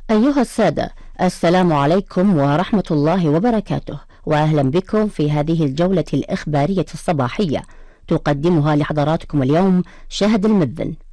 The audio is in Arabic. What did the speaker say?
أيها السادة، السلام عليكم ورحمة الله وبركاته، وأهلا بكم في هذه الجولة الإخبارية الصباحية، تقدمها لحضراتكم اليوم شهد المذن.